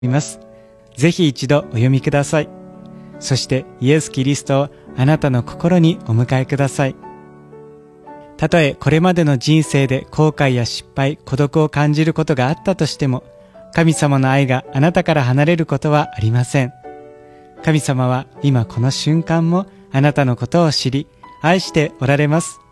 います。ぜひ一度お読みください。そしてイエス・キリストをあなたの心にお迎えください。たとえこれまでの人生で後悔や失敗、孤独を感じることがあったとしても、神様の愛があなたから離れることはありません。神様は今この瞬間もあなたのことを知り、愛しておられます。